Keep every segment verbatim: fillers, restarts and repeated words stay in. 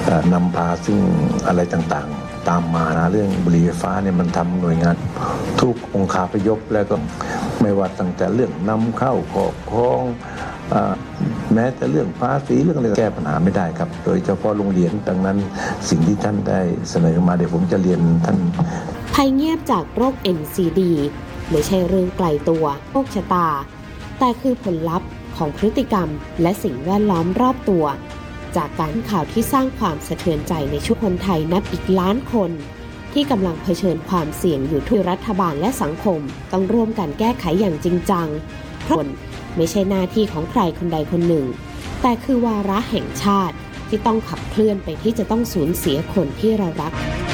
นำพาซึ่งอะไรต่างๆตามมานะเรื่องบุหรี่ไฟฟ้าเนี่ยมันทำหน่วยงานทุกองค์คาพยพแล้วก็ไม่ว่าตั้งแต่เรื่องนำเข้าครอบครองแม้แต่เรื่องภาษีเรื่องอะไรแก้ปัญหาไม่ได้ครับโดยเฉพาะโรงเรียนดังนั้นสิ่งที่ท่านได้เสนอมาเดี๋ยวผมจะเรียนท่านภัยเงียบจากโรค เอ็น ซี ดี ไม่ใช่เรื่องไกลตัวโชคชะตาแต่คือผลลัพธ์ของพฤติกรรมและสิ่งแวดล้อมรอบตัวจากการข่าวที่สร้างความสะเทือนใจในชุมชนคนไทยนับอีกล้านคนที่กำลังเผชิญความเสี่ยงอยู่ที่รัฐบาลและสังคมต้องร่วมกันแก้ไขอย่างจริงจังเพราะไม่ใช่หน้าที่ของใครคนใดคนหนึ่งแต่คือวาระแห่งชาติที่ต้องขับเคลื่อนไปที่จะต้องสูญเสียคนที่เรารัก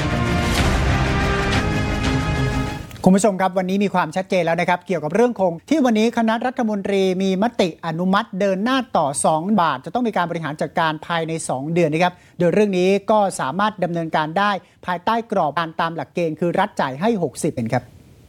คุณผู้ชมครับวันนี้มีความชัดเจนแล้วนะครับเกี่ยวกับเรื่องคงที่วันนี้คณะรัฐมนตรีมีมติอนุมัติเดินหน้าต่อสองบาทจะต้องมีการบริหารจัดการภายในสองเดือนนะครับโดยเรื่องนี้ก็สามารถดำเนินการได้ภายใต้กรอบการตามหลักเกณฑ์คือรัฐจ่ายให้หกสิบเป็นครับ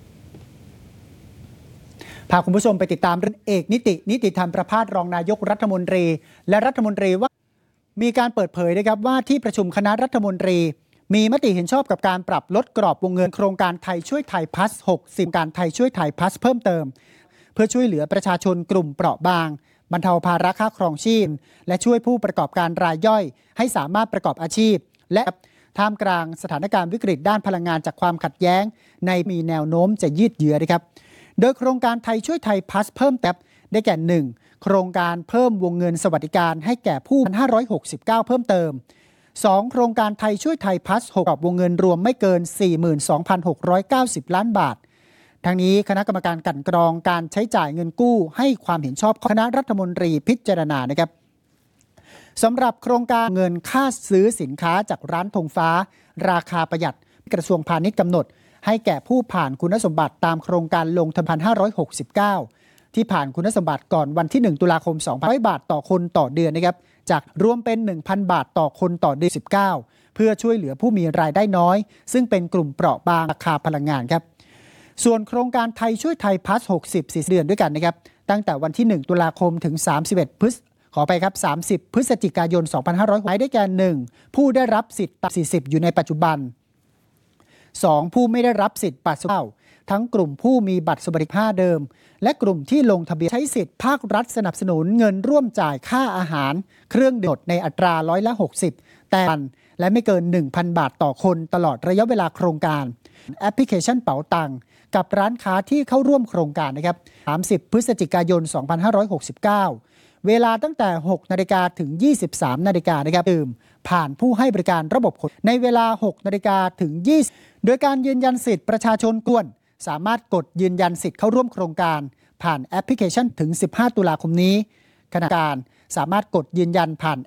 พาคุณผู้ชมไปติดตามเรื่องเอกนิตินิติธรรมประภาสรองนายกรัฐมนตรีและรัฐมนตรีว่ามีการเปิดเผยนะครับว่าที่ประชุมคณะรัฐมนตรีมีมติเห็นชอบกับการปรับลดกรอบวงเงินโครงการไทยช่วยไทยพลัสหกสิบการไทยช่วยไทยพลัสเพิ่มเติมเพื่อช่วยเหลือประชาชนกลุ่มเปราะบางบรรเทาภาระค่าครองชีพและช่วยผู้ประกอบการรายย่อยให้สามารถประกอบอาชีพและท่ามกลางสถานการณ์วิกฤตด้านพลังงานจากความขัดแย้งในมีแนวโน้มจะยืดเยื้อนะครับโดยโครงการไทยช่วยไทยพลัสเพิ่มเติมได้แก่หนึ่งโครงการเพิ่มวงเงินสวัสดิการให้แก่ผู้ห้าร้อยหกสิบเก้าเพิ่มเติมสองโครงการไทยช่วยไทยพลัสหกกรอบวงเงินรวมไม่เกิน สี่หมื่นสองพันหกร้อยเก้าสิบ ล้านบาททั้งนี้คณะกรรมการกลั่นกรองการใช้จ่ายเงินกู้ให้ความเห็นชอบคณะรัฐมนตรีพิจารณานะครับสำหรับโครงการเงินค่าซื้อสินค้าจากร้านธงฟ้าราคาประหยัดกระทรวงพาณิชย์กำหนดให้แก่ผู้ผ่านคุณสมบัติตามโครงการลงทะเบียนห้าร้อยหกสิบเก้าที่ผ่านคุณสมบัติก่อนวันที่หนึ่งตุลาคมสองพันบาทต่อคนต่อเดือนนะครับจากรวมเป็น หนึ่งพัน บาทต่อคนต่อเดือนสิบเก้าเพื่อช่วยเหลือผู้มีรายได้น้อยซึ่งเป็นกลุ่มเปราะบางราคาพลังงานครับส่วนโครงการไทยช่วยไทยพลัสหกสิบ สี่เดือนด้วยกันนะครับตั้งแต่วันที่หนึ่งตุลาคมถึงสามสิบเอ็ดพฤษขอไปครับสามสิบพฤศจิกายนสองพันห้าร้อยหกสิบได้แก่หนึ่งผู้ได้รับสิทธิ์สี่สิบอยู่ในปัจจุบันสองผู้ไม่ได้รับสิทธิ์ปัจจุบันทั้งกลุ่มผู้มีบัตรสวัสดิการเดิมและกลุ่มที่ลงทะเบียนใช้สิทธิ์ภาครัฐสนับสนุนเงินร่วมจ่ายค่าอาหารเครื่องดื่มในอัตราร้อยละหกสิบแต่และไม่เกิน หนึ่งพัน บาทต่อคนตลอดระยะเวลาโครงการแอปพลิเคชันเป๋าตังค์กับร้านค้าที่เข้าร่วมโครงการนะครับสามสิบพฤศจิกายนสองพันห้าร้อยหกสิบเก้าเวลาตั้งแต่หกนาฬิกาถึงยี่สิบสามนาฬิกานะครับดื่มผ่านผู้ให้บริการระบบขนในเวลาหกนาฬิกาถึงยี่สิบโดยการยืนยันสิทธิประชาชนกวนสามารถกดยืนยันสิทธิ์เข้าร่วมโครงการผ่านแอปพลิเคชันถึงสิบห้าตุลาคมนี้ขณะการสามารถกดยืนยันผ่าน